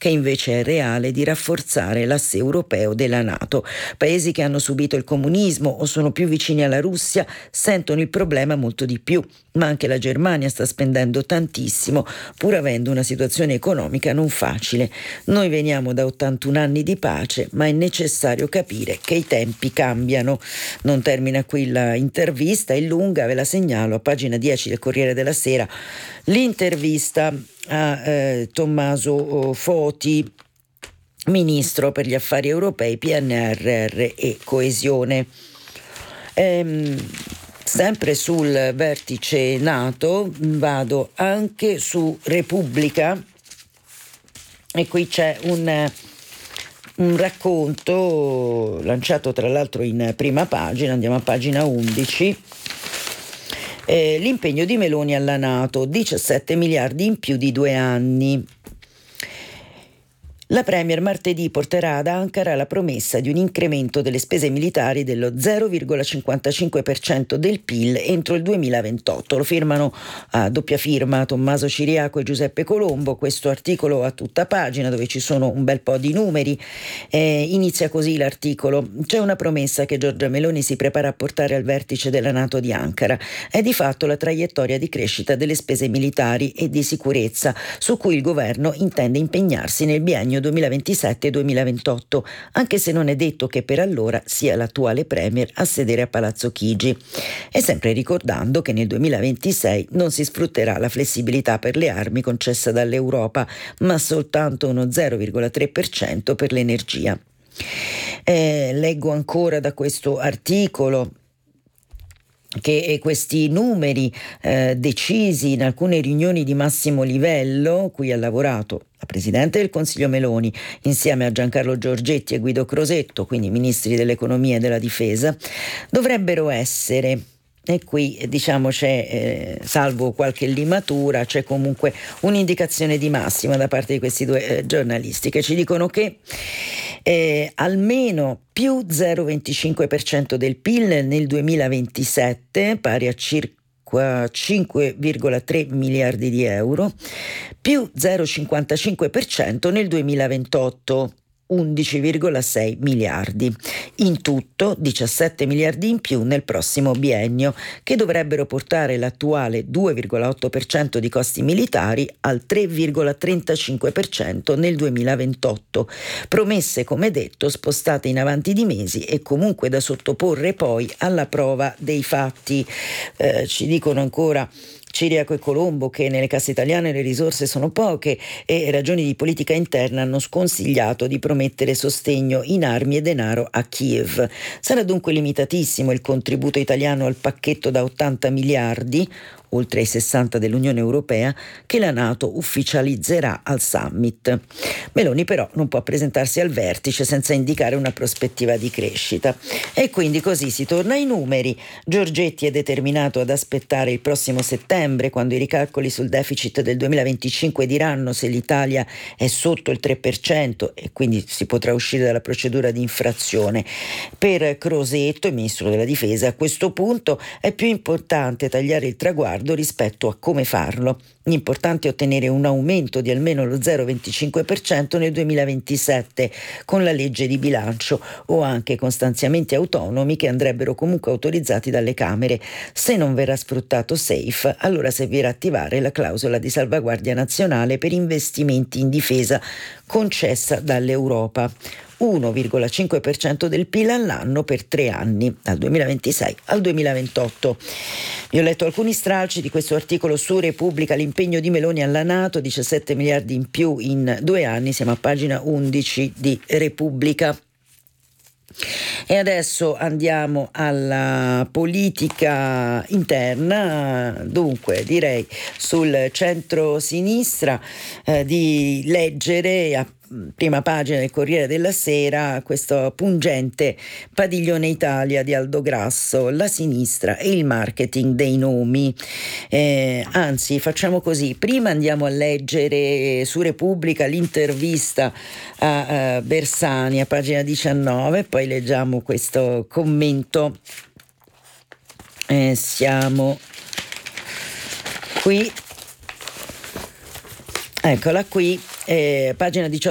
che invece è reale, di rafforzare l'asse europeo della NATO. Paesi che hanno subito il comunismo o sono più vicini alla Russia sentono il problema molto di più, ma anche la Germania sta spendendo tantissimo, pur avendo una situazione economica non facile. Noi veniamo da 81 anni di pace, ma è necessario capire che i tempi cambiano. Non termina qui l'intervista, è lunga, ve la segnalo a pagina 10 del Corriere della Sera. L'intervista a Tommaso Foti, ministro per gli affari europei, PNRR e coesione. Sempre sul vertice NATO vado anche su Repubblica e qui c'è un racconto lanciato tra l'altro in prima pagina, andiamo a pagina 11. L'impegno di Meloni alla NATO, 17 miliardi in più di 2 anni. La Premier martedì porterà ad Ankara la promessa di un incremento delle spese militari dello 0,55% del PIL entro il 2028. Lo firmano a doppia firma Tommaso Ciriaco e Giuseppe Colombo. Questo articolo a tutta pagina dove ci sono un bel po' di numeri. Inizia così l'articolo. C'è una promessa che Giorgia Meloni si prepara a portare al vertice della NATO di Ankara. È di fatto la traiettoria di crescita delle spese militari e di sicurezza su cui il governo intende impegnarsi nel biennio 2027-2028, anche se non è detto che per allora sia l'attuale premier a sedere a Palazzo Chigi. E sempre ricordando che nel 2026 non si sfrutterà la flessibilità per le armi concessa dall'Europa, ma soltanto uno 0,3% per l'energia. Leggo ancora da questo articolo che questi numeri decisi in alcune riunioni di massimo livello, cui ha lavorato la Presidente del Consiglio Meloni insieme a Giancarlo Giorgetti e Guido Crosetto, quindi ministri dell'economia e della difesa, dovrebbero essere, e qui diciamo c'è, salvo qualche limatura, c'è comunque un'indicazione di massima da parte di questi due giornalisti che ci dicono che almeno più 0,25% del PIL nel 2027, pari a circa 5,3 miliardi di euro, più 0,55% nel 2028, 11,6 miliardi. In tutto 17 miliardi in più nel prossimo biennio, che dovrebbero portare l'attuale 2,8% di costi militari al 3,35% nel 2028. Promesse, come detto, spostate in avanti di mesi e comunque da sottoporre poi alla prova dei fatti. Ci dicono ancora Ciriaco e Colombo che nelle casse italiane le risorse sono poche e ragioni di politica interna hanno sconsigliato di promettere sostegno in armi e denaro a Kiev. Sarà dunque limitatissimo il contributo italiano al pacchetto da 80 miliardi, oltre ai 60 dell'Unione Europea, che la NATO ufficializzerà al summit. Meloni però non può presentarsi al vertice senza indicare una prospettiva di crescita. E quindi così si torna ai numeri. Giorgetti è determinato ad aspettare il prossimo settembre, quando i ricalcoli sul deficit del 2025 diranno se l'Italia è sotto il 3% e quindi si potrà uscire dalla procedura di infrazione. Per Crosetto, il ministro della Difesa, a questo punto è più importante tagliare il traguardo rispetto a come farlo. L'importante è ottenere un aumento di almeno lo 0,25% nel 2027 con la legge di bilancio o anche con stanziamenti autonomi che andrebbero comunque autorizzati dalle Camere. Se non verrà sfruttato SAFE, allora servirà attivare la clausola di salvaguardia nazionale per investimenti in difesa concessa dall'Europa. 1,5% del PIL all'anno per 3 anni, dal 2026 al 2028. Vi ho letto alcuni stralci di questo articolo su Repubblica, l'impegno di Meloni alla NATO, 17 miliardi in più in 2 anni, siamo a pagina 11 di Repubblica. E adesso andiamo alla politica interna, dunque direi sul centro-sinistra di leggere a prima pagina del Corriere della Sera questo pungente Padiglione Italia di Aldo Grasso, la sinistra e il marketing dei nomi. Anzi, facciamo così, prima andiamo a leggere su Repubblica l'intervista a Bersani a pagina 19, poi leggiamo questo commento. Siamo qui, eccola qui, pagina 18.